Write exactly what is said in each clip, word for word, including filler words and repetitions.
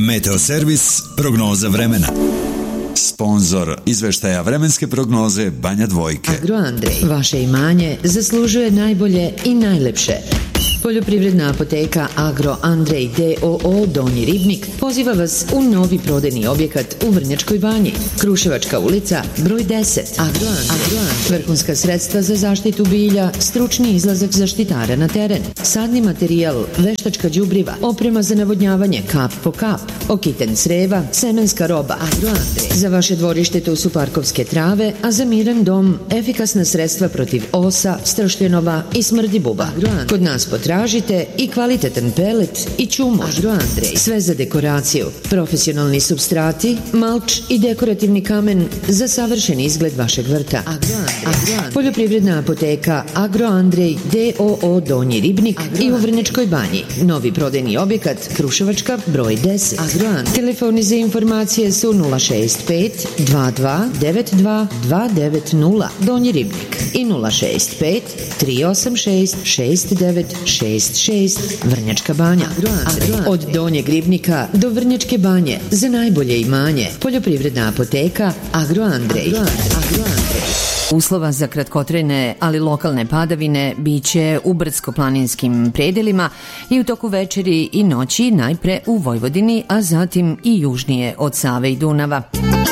Meteoservis, prognoza vremena. Sponzor izveštaja vremenske prognoze Banja Dvojke. Agroandrej, vaše imanje zaslužuje najbolje i najlepše. Poljoprivredna apoteka Agroandrej D O O Donji Ribnik poziva vas u novi prodajni objekat u Vrnjačkoj Banji. Kruševačka ulica, broj deset. Agroandrej. Vrhunska sredstva za zaštitu bilja, stručni izlazak zaštitara na teren, sadni materijal, veštačka đubriva, oprema za navodnjavanje kap po kap, okiten creva, semenska roba. Agroandrej. Za vaše dvorište tu su parkovske trave, a za miran dom efikasna sredstva protiv osa, stršljenova i smrdi buba. Agroandrej. Kod nas potražite i kvalitetan pelet i čumur. Agroandrej. Sve za dekoraciju, profesionalni supstrati, malč i dekorativni kamen za savršen izgled vašeg vrta. Agroandrej. Agroandrej. Poljoprivredna apoteka Agroandrej D O O Donji Ribnik Agroandrej. I u Vrnjačkoj Banji. Novi prodajni objekat Kruševačka broj deset. Agroandrej. Telefoni za informacije su nula šest pet dva dva devet dva dva devet nula Donji Ribnik i nula šest pet tri osam šest šest devet šest šest Vrnjačka Banja. Agroandrej. Od Donjeg Ribnika do Vrnjačke Banje za najbolje imanje. Poljoprivredna apoteka Agroandrej. Agroandrej. Agroandrej. Uslova za kratkotrajne, ali lokalne padavine biće u brdsko-planinskim predelima i u toku večeri i noći najpre u Vojvodini, a zatim i južnije od Save i Dunava.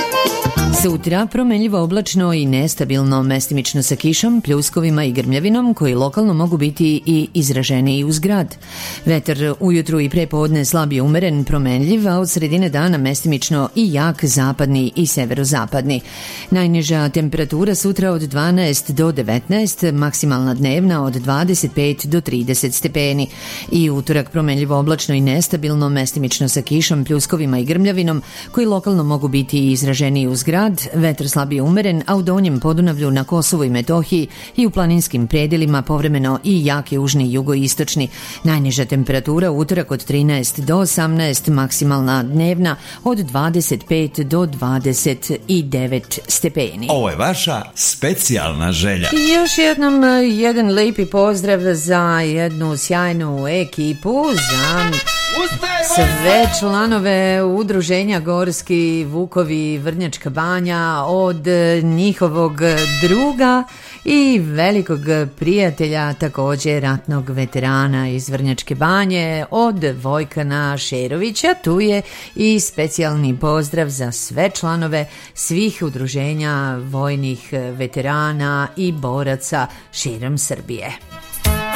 Sutra promenljivo oblačno i nestabilno, mestimično sa kišom, pljuskovima i grmljavinom koji lokalno mogu biti i izraženiji uz grad. Vetar ujutru i prepodne slab je umeren, promenljiv, a od sredine dana mestimično i jak zapadni i severozapadni. Najniža temperatura sutra od dvanaest do devetnaest, maksimalna dnevna od dvadeset pet do trideset stepeni. I utorak promenljivo oblačno i nestabilno, mestimično sa kišom, pljuskovima i grmljavinom koji lokalno mogu biti i izraženiji uz grad. Vetar slabije umeren, a u Donjem Podunavlju, na Kosovu i Metohiji i u planinskim predelima povremeno i jak južni i jugoistočni. Najniža temperatura u utorak od trinaest do osamnaest, maksimalna dnevna od dvadeset pet do dvadeset devet stepeni. Ovo je vaša specijalna želja. I još jednom jedan lepi pozdrav za jednu sjajnu ekipu, za sve članove udruženja Gorski Vukovi Vrnjačka Banja, od njihovog druga i velikog prijatelja, također ratnog veterana iz Vrnjačke Banje, od Vojkana Šerovića. Tu je i specijalni pozdrav za sve članove svih udruženja vojnih veterana i boraca širom Srbije.